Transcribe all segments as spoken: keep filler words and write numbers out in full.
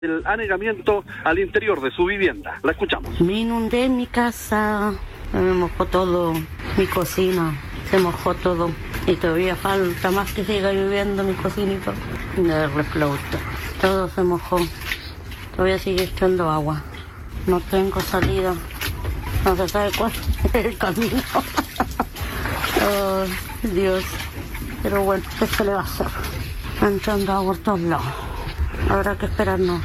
el anegamiento al interior de su vivienda. La escuchamos. Me inundé en mi casa, me mojó todo, mi cocina, se mojó todo. Y todavía falta más que siga lloviendo mi cocinito de reflauta. Todo se mojó, todavía sigue echando agua. No tengo salida, no se sabe cuál es el camino. Oh, Dios, pero bueno, ¿qué se le va a hacer? Entrando agua por todos lados. Habrá que esperarnos.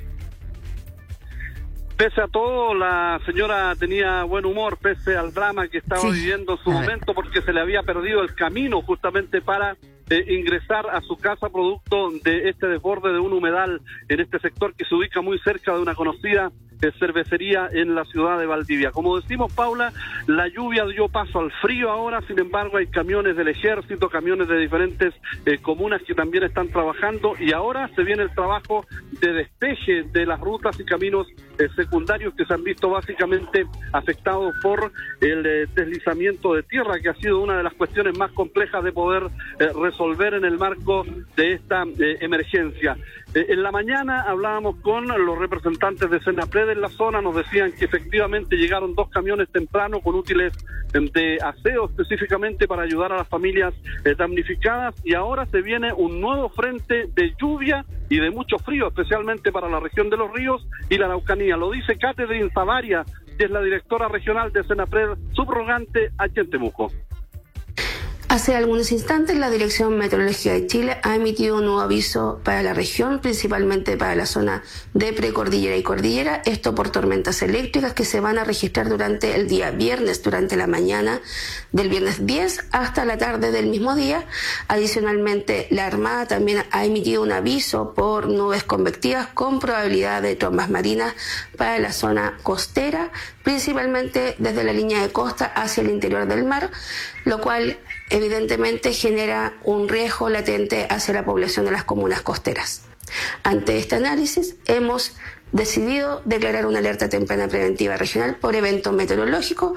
Pese a todo, la señora tenía buen humor, pese al drama que estaba sí. viviendo en su momento, porque se le había perdido el camino justamente para eh, ingresar a su casa producto de este desborde de un humedal en este sector que se ubica muy cerca de una conocida eh, cervecería en la ciudad de Valdivia. Como decimos, Paula, la lluvia dio paso al frío ahora, sin embargo hay camiones del ejército, camiones de diferentes eh, comunas que también están trabajando, y ahora se viene el trabajo de despeje de las rutas y caminos eh, secundarios que se han visto básicamente afectados por el eh, deslizamiento de tierra, que ha sido una de las cuestiones más complejas de poder eh, resolver en el marco de esta eh, emergencia. Eh, en la mañana hablábamos con los representantes de Senapred en la zona, nos decían que efectivamente llegaron dos camiones temprano con útiles de aseo específicamente para ayudar a las familias eh, damnificadas, y ahora se viene un nuevo frente de lluvia y de mucho frío, especialmente para la región de Los Ríos y la Araucanía. Lo dice Catherine Zavaria, que es la directora regional de Senapred subrogante aquí en Temuco. Hace algunos instantes la Dirección Meteorológica de Chile ha emitido un nuevo aviso para la región, principalmente para la zona de precordillera y cordillera, esto por tormentas eléctricas que se van a registrar durante el día viernes, durante la mañana del viernes diez hasta la tarde del mismo día. Adicionalmente, la Armada también ha emitido un aviso por nubes convectivas con probabilidad de trombas marinas para la zona costera, principalmente desde la línea de costa hacia el interior del mar, lo cual evidentemente genera un riesgo latente hacia la población de las comunas costeras. Ante este análisis, hemos decidido declarar una alerta temprana preventiva regional por evento meteorológico.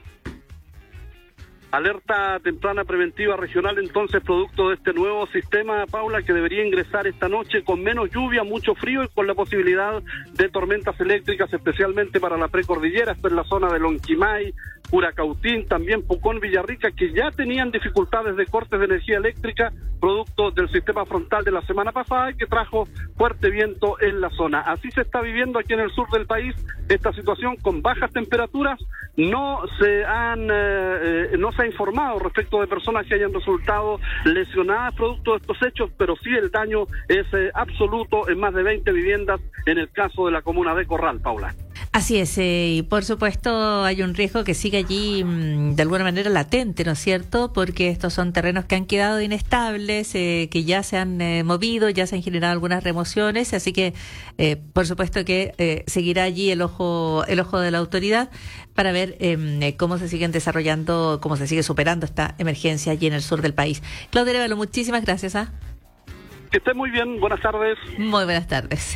Alerta temprana preventiva regional, entonces, producto de este nuevo sistema, Paula, que debería ingresar esta noche con menos lluvia, mucho frío y con la posibilidad de tormentas eléctricas, especialmente para la precordillera, esto en la zona de Lonquimay, Curacautín, también Pucón, Villarrica, que ya tenían dificultades de cortes de energía eléctrica, producto del sistema frontal de la semana pasada, que trajo fuerte viento en la zona. Así se está viviendo aquí en el sur del país esta situación con bajas temperaturas. No se han, eh, no se ha informado respecto de personas que hayan resultado lesionadas producto de estos hechos, pero sí el daño es eh, absoluto en más de veinte viviendas en el caso de la comuna de Corral, Paula. Así es, eh, y por supuesto hay un riesgo que sigue allí mmm, de alguna manera latente, ¿no es cierto? Porque estos son terrenos que han quedado inestables, eh, que ya se han eh, movido, ya se han generado algunas remociones, así que eh, por supuesto que eh, seguirá allí el ojo, el ojo de la autoridad para ver eh, cómo se siguen desarrollando, cómo se sigue superando esta emergencia allí en el sur del país. Claudia Arevalo, muchísimas gracias. ¿ah? Que esté muy bien, buenas tardes. Muy buenas tardes.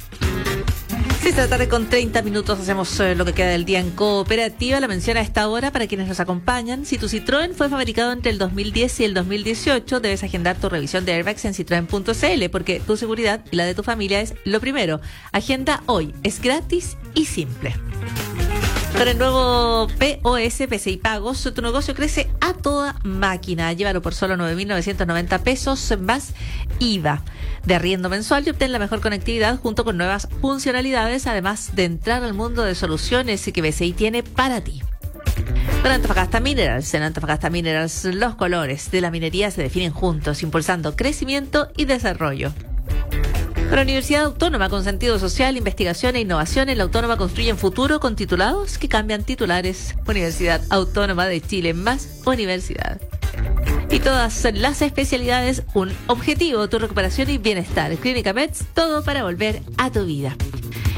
seis de la tarde con treinta minutos, hacemos eh, lo que queda del día en Cooperativa. La mención a esta hora para quienes nos acompañan: si tu Citroën fue fabricado entre el dos mil diez y el dos mil dieciocho, debes agendar tu revisión de airbags en citroen punto c l, porque tu seguridad y la de tu familia es lo primero. Agenda hoy, es gratis y simple. Con el nuevo P O S, P C I Pagos, tu negocio crece a toda máquina. Llévalo por solo nueve mil novecientos noventa pesos más I V A de arriendo mensual y obtén la mejor conectividad junto con nuevas funcionalidades, además de entrar al mundo de soluciones que P C I tiene para ti. Con Antofagasta Minerals, en Antofagasta Minerals, los colores de la minería se definen juntos, impulsando crecimiento y desarrollo. Con la Universidad Autónoma, con sentido social, investigación e innovación, en la Autónoma construyen futuro con titulados que cambian titulares. Universidad Autónoma de Chile, más universidad. Y todas las especialidades, un objetivo, tu recuperación y bienestar. Clínica Meds, todo para volver a tu vida.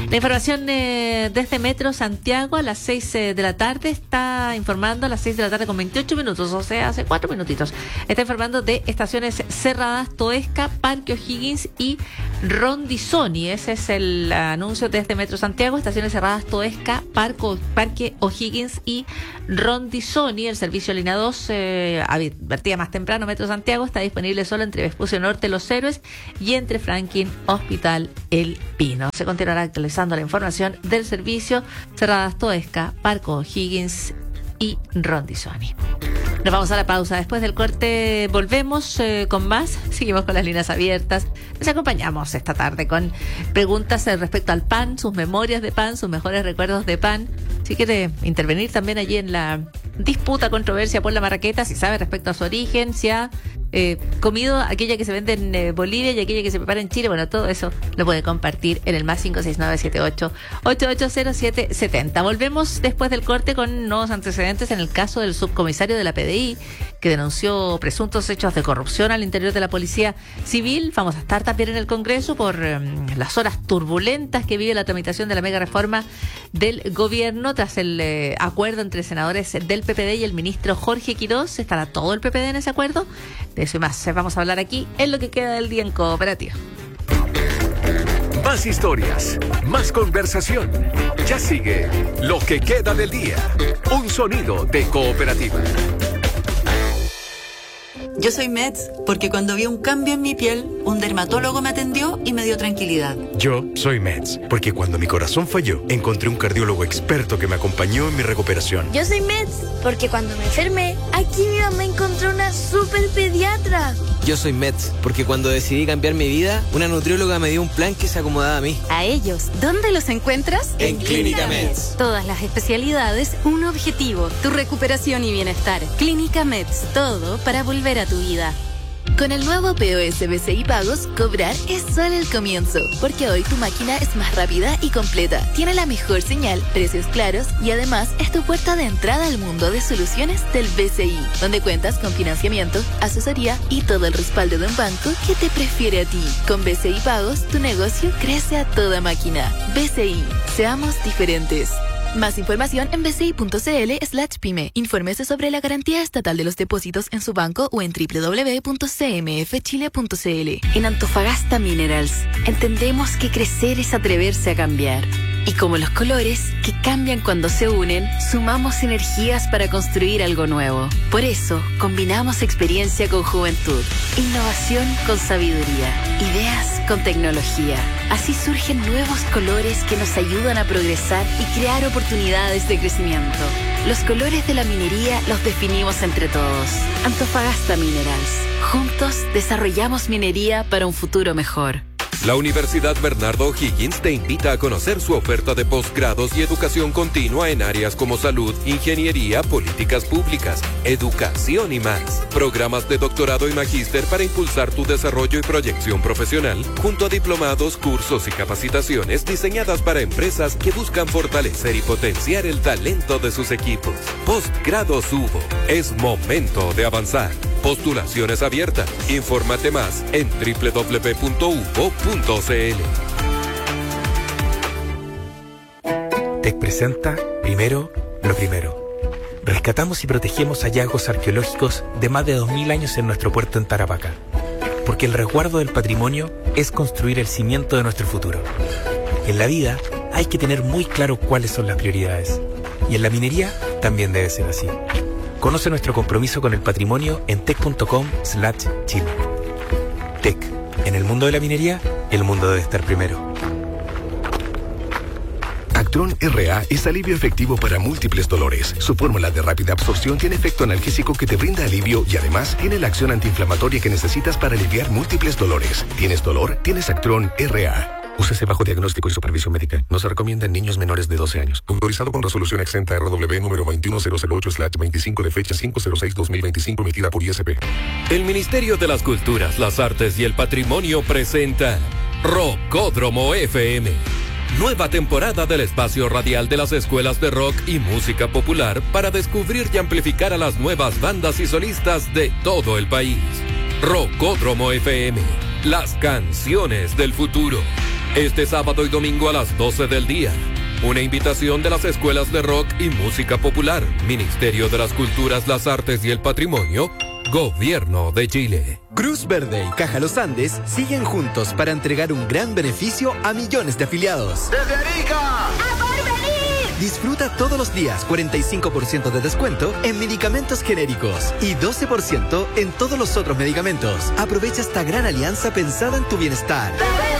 La información eh, desde Metro Santiago a las seis eh, de la tarde está informando, a las seis de la tarde con veintiocho minutos, o sea, hace cuatro minutitos. Está informando de estaciones cerradas, Toesca, Parque O'Higgins y Rondizoni. Ese es el anuncio desde Metro Santiago, estaciones cerradas, Toesca, Parco, Parque O'Higgins y Rondizoni. El servicio línea dos, eh, advertía más temprano, Metro Santiago está disponible solo entre Vespucio Norte, Los Héroes y entre Franklin Hospital El Pino. Se continuará actualizando la información del servicio cerradas Toesca, Parco O'Higgins y Rondizoni. Nos vamos a la pausa. Después del corte volvemos eh, con más. Seguimos con las líneas abiertas. Les acompañamos esta tarde con preguntas eh, respecto al pan, sus memorias de pan, sus mejores recuerdos de pan. Si quiere intervenir también allí en la disputa, controversia por la marraqueta, si sabe respecto a su origen, si ha eh, comido aquella que se vende en eh, Bolivia y aquella que se prepara en Chile, bueno, todo eso lo puede compartir en el más cinco seis nueve siete ocho ocho ocho cero siete siete cero. Volvemos después del corte con nuevos antecedentes en el caso del subcomisario de la P D I que denunció presuntos hechos de corrupción al interior de la Policía Civil. Vamos a estar también en el Congreso por eh, las horas turbulentas que vive la tramitación de la mega reforma del gobierno tras el eh, acuerdo entre senadores del P P D y el ministro Jorge Quirós. ¿Estará todo el P P D en ese acuerdo? De eso y más vamos a hablar aquí en lo que queda del día en Cooperativa. Más historias, más conversación. Ya sigue Lo que queda del día. Un sonido de Cooperativa. Yo soy Meds porque cuando vi un cambio en mi piel, un dermatólogo me atendió y me dio tranquilidad. Yo soy Meds porque cuando mi corazón falló, encontré un cardiólogo experto que me acompañó en mi recuperación. Yo soy Meds porque cuando me enfermé, aquí mi mamá encontró una super pediatra. Yo soy Meds porque cuando decidí cambiar mi vida, una nutrióloga me dio un plan que se acomodaba a mí. A ellos, ¿dónde los encuentras? En, en Clínica Meds. Todas las especialidades, un objetivo, tu recuperación y bienestar. Clínica Meds, todo para volver a tu vida. Con el nuevo P O S B C I Pagos, cobrar es solo el comienzo, porque hoy tu máquina es más rápida y completa, tiene la mejor señal, precios claros y además es tu puerta de entrada al mundo de soluciones del B C I, donde cuentas con financiamiento, asesoría y todo el respaldo de un banco que te prefiere a ti. Con B C I Pagos, tu negocio crece a toda máquina. B C I, seamos diferentes. Más información en bci.cl slash pyme. Infórmese sobre la garantía estatal de los depósitos en su banco o en doble u doble u doble u punto c m f chile punto c l. En Antofagasta Minerals, entendemos que crecer es atreverse a cambiar. Y como los colores, que cambian cuando se unen, sumamos energías para construir algo nuevo. Por eso, combinamos experiencia con juventud, innovación con sabiduría, ideas con tecnología. Así surgen nuevos colores que nos ayudan a progresar y crear oportunidades de crecimiento. Los colores de la minería los definimos entre todos. Antofagasta Minerals. Juntos desarrollamos minería para un futuro mejor. La Universidad Bernardo O'Higgins te invita a conocer su oferta de posgrados y educación continua en áreas como salud, ingeniería, políticas públicas, educación y más. Programas de doctorado y magíster para impulsar tu desarrollo y proyección profesional, junto a diplomados, cursos y capacitaciones diseñadas para empresas que buscan fortalecer y potenciar el talento de sus equipos. Postgrados U B O. Es momento de avanzar. Postulaciones abiertas. Infórmate más en doble u doble u doble u punto u b o punto c l. Tec presenta Primero lo Primero. Rescatamos y protegemos hallazgos arqueológicos de más de dos mil años en nuestro puerto en Tarapacá. Porque el resguardo del patrimonio es construir el cimiento de nuestro futuro. En la vida hay que tener muy claro cuáles son las prioridades. Y en la minería también debe ser así. Conoce nuestro compromiso con el patrimonio en tec.com slash chile. Tec. En el mundo de la minería, el mundo debe estar primero. Actron R A es alivio efectivo para múltiples dolores. Su fórmula de rápida absorción tiene efecto analgésico que te brinda alivio y además tiene la acción antiinflamatoria que necesitas para aliviar múltiples dolores. ¿Tienes dolor? Tienes Actron R A. Úsese bajo diagnóstico y supervisión médica. No se recomienda en niños menores de doce años. Autorizado con resolución exenta R W número veintiuno mil ocho slash veinticinco de fecha cinco cero seis dos mil veinticinco emitida por I S P. El Ministerio de las Culturas, las Artes y el Patrimonio presenta Rockódromo F M. Nueva temporada del espacio radial de las escuelas de rock y música popular para descubrir y amplificar a las nuevas bandas y solistas de todo el país. Rockódromo F M. Las canciones del futuro. Este sábado y domingo a las doce del día. Una invitación de las escuelas de rock y música popular, Ministerio de las Culturas, las Artes y el Patrimonio, Gobierno de Chile. Cruz Verde y Caja Los Andes siguen juntos para entregar un gran beneficio a millones de afiliados. ¡Desde Arica! ¡A Porvenir! Disfruta todos los días cuarenta y cinco por ciento de descuento en medicamentos genéricos y doce por ciento en todos los otros medicamentos. Aprovecha esta gran alianza pensada en tu bienestar. ¡Desde